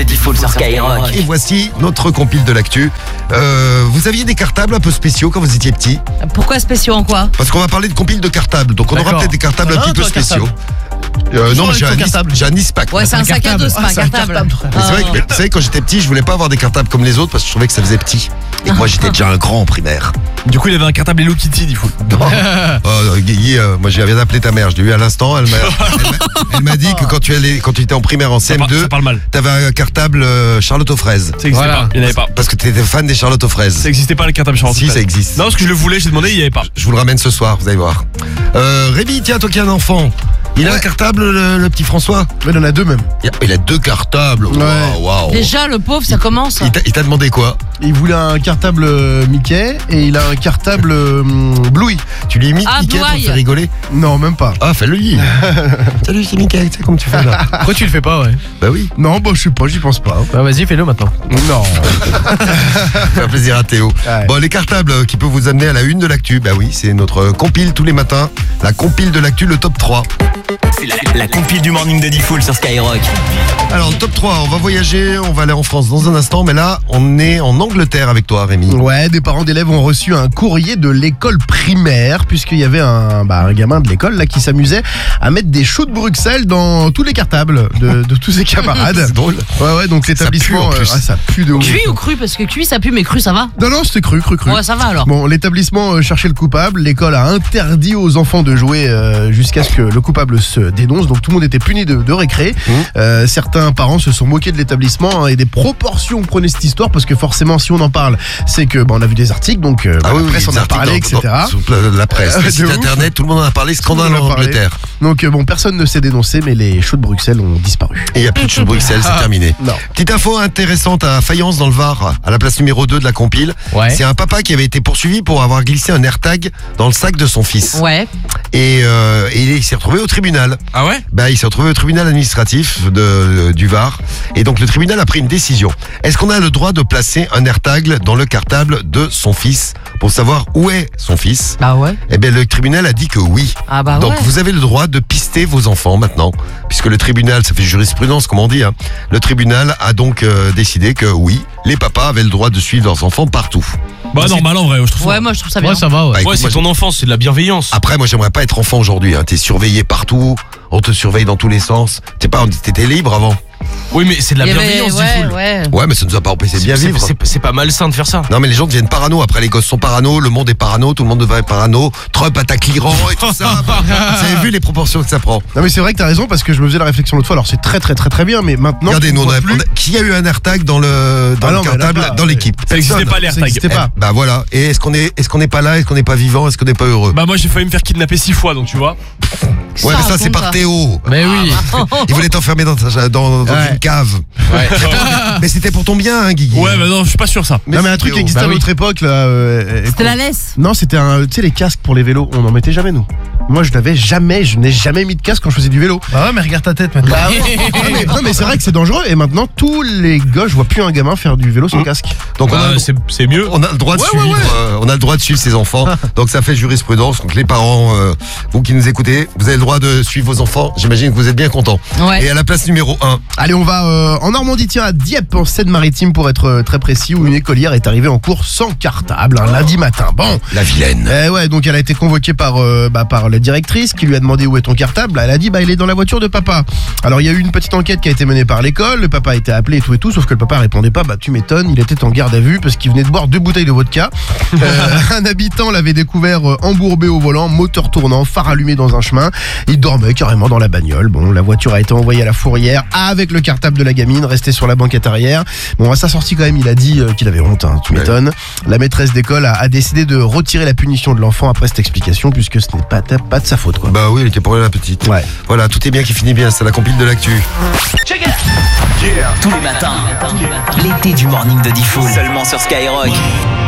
de Diffoul sur Skyrock. Et voici notre compile de l'actu. Vous aviez des cartables un peu spéciaux quand vous étiez petit? Pourquoi spéciaux en quoi? Parce qu'on va parler de compile de cartables, donc on aura D'accord. peut-être des cartables un petit peu spéciaux. Non, mais j'ai un ISPAC. Ouais, c'est un sac à dos, c'est pas un cartable. Mais c'est vrai que, vous savez, quand j'étais petit, je voulais pas avoir des cartables comme les autres parce que je trouvais que ça faisait petit. Et que moi, j'étais déjà un grand en primaire. Du coup, il avait un cartable Hello Kitty, Diffoul. Guigui, moi, je viens d'appeler ta mère. Je l'ai eu à l'instant. Elle m'a dit que quand tu étais en primaire en CM2, ça parle mal. t'avais un cartable Charlotte aux fraises. Ça existait pas. Il n'y en avait pas. Parce que t'étais fan des Charlotte aux fraises. Ça existait pas, le cartable Charlotte. Si, ça existe. Non, parce que je le voulais, j'ai demandé, il n'y avait pas. Je vous le ramène ce soir, vous allez voir. Rémi, tiens, toi qui as un enfant. Il a un cartable, le petit François? Il en a deux même. Il a deux cartables. Waouh. Déjà, le pauvre, ça commence. Il t'a demandé quoi? Il voulait un cartable Mickey et il a un cartable Bluey. Tu lui imites Ah, Mickey pour Bluey. le faire rigoler? Non, même pas. Ah, fais-le lui. Salut, c'est Mickey, tu sais comme tu fais là. Pourquoi tu le fais pas, ouais? Bah oui, Non, bah je sais pas, j'y pense pas. Bah vas-y, fais-le maintenant. Non. faire plaisir à Théo. Ouais. Bon, les cartables qui peuvent vous amener à la une de l'actu. Bah oui, c'est notre compile tous les matins. La compile de l'actu, le top 3. C'est la compile du morning de Diffoul sur Skyrock. Alors, le top 3, on va voyager, on va aller en France dans un instant. Mais là, on est en Angleterre avec toi, Rémi. Ouais, des parents d'élèves ont reçu un courrier de l'école primaire puisqu'il y avait un gamin de l'école là qui s'amusait à mettre des choux de Bruxelles dans tous les cartables de tous ses camarades. C'est drôle. Ouais, donc l'établissement, pue, en plus. ça pue de ouf. Cuit ou cru? Parce que cuit, ça pue, mais cru, ça va. Non, c'était cru. Ouais, ça va alors. Bon, l'établissement cherchait le coupable. L'école a interdit aux enfants de jouer jusqu'à ce que le coupable se dénonce. Donc tout le monde était puni de récré. Certains parents se sont moqués de l'établissement et des proportions prenaient cette histoire parce que forcément, si on en parle, c'est que on a vu des articles, donc la presse en a parlé, etc. La presse, le site de ouf. internet, tout le monde en a parlé. Scandale Tout le monde en en a parlé. Angleterre. Donc personne ne s'est dénoncé, mais les choux de Bruxelles ont disparu. Et il n'y a plus de choux de Bruxelles, c'est terminé. Non. Petite info intéressante à Fayence dans le Var, à la place numéro 2 de la compile. Ouais. C'est un papa qui avait été poursuivi pour avoir glissé un AirTag dans le sac de son fils. Ouais. Et il s'est retrouvé au tribunal. Ah ouais? Bah, il s'est retrouvé au tribunal administratif du Var. Et donc le tribunal a pris une décision. Est-ce qu'on a le droit de placer un AirTag dans le cartable de son fils pour savoir où est son fils? Bah ouais. Eh bien, le tribunal a dit que oui. Ah bah Donc ouais. vous avez le droit de pister vos enfants maintenant, puisque le tribunal, ça fait jurisprudence comme on dit, hein. Le tribunal a donc décidé que oui, les papas avaient le droit de suivre leurs enfants partout. Bah normal en vrai, je trouve. Ouais, moi je trouve ça bien. Ouais, ça va, ouais. Bah, écoute, Ouais, c'est moi, ton enfance, c'est de la bienveillance. Après, moi j'aimerais pas être enfant aujourd'hui, hein. T'es surveillé partout, on te surveille dans tous les sens. T'étais libre avant. Oui, mais c'est de la Il y avait- bienveillance, ouais, Diffoul. ouais. Ouais, mais ça nous a pas empêché de bien vivre. C'est pas malsain de faire ça. Non, mais les gens deviennent parano. Après, les gosses sont parano, le monde est parano, tout le monde devient parano. Trump attaque l'Iran et tout ça. Vous avez vu les proportions que ça prend? Non, mais c'est vrai que t'as raison parce que je me faisais la réflexion l'autre fois. Alors c'est très bien, mais maintenant. Regardez, tu nous, vois plus. qui a eu un AirTag dans le Ah non, mais cartable, là, dans l'équipe? Ça n'existait Personne. pas, les Ça AirTags. existait pas. Bah voilà. Et est-ce qu'on est pas là? Est-ce qu'on n'est pas vivant? Est-ce qu'on n'est pas heureux? Bah moi j'ai failli me faire kidnapper 6 fois, donc tu vois. Ouais, mais ça c'est par Théo. Mais oui. Il voulait t'enfermer dans Ouais. une cave. Mais c'était pour ton bien, hein, Guigui. Ouais, bah non, je suis pas sûr ça. Non, mais un si, truc qui Théo. existait Bah à oui. notre époque là. C'était la laisse. Non, c'était tu sais les casques pour les vélos. On n'en mettait jamais nous. Moi, je n'ai jamais mis de casque quand je faisais du vélo. Bah ouais, mais regarde ta tête maintenant. Non, mais c'est vrai que c'est dangereux. Et maintenant, tous les gars, je vois plus un gamin faire du vélo sans casque. Donc Bah, c'est mieux. on a le droit de suivre, on a le droit de suivre ses enfants. Donc ça fait jurisprudence. Donc les parents, vous qui nous écoutez, vous avez le droit de suivre vos enfants. J'imagine que vous êtes bien contents. Ouais. Et à la place numéro 1, Allez, on va en Normandie, tiens, à Dieppe, en Seine-Maritime, pour être très précis, où une écolière est arrivée en cours sans cartable un lundi matin. Bon. la vilaine. Ouais, donc elle a été convoquée par la directrice qui lui a demandé où est ton cartable. Elle a dit il est dans la voiture de papa. Alors il y a eu une petite enquête qui a été menée par l'école. Le papa a été appelé et tout, sauf que le papa répondait pas. Tu m'étonnes, il était en garde à vue parce qu'il venait de boire 2 bouteilles de vodka. Un habitant l'avait découvert embourbé au volant, moteur tournant, phare allumé dans un chemin. Il dormait carrément dans la bagnole. Bon, la voiture a été envoyée à la fourrière avec le cartable de la gamine resté sur la banquette arrière. Bon, à sa sortie quand même, il a dit qu'il avait honte. Tu m'étonnes. La maîtresse d'école a décidé de retirer la punition de l'enfant après cette explication puisque ce n'est pas de sa faute, quoi. Bah oui, elle était pour la petite. Ouais. Voilà, tout est bien qui finit bien. C'est la compile de l'actu. Tous les matins, l'été du morning de Diffoul. Seulement sur Skyrock.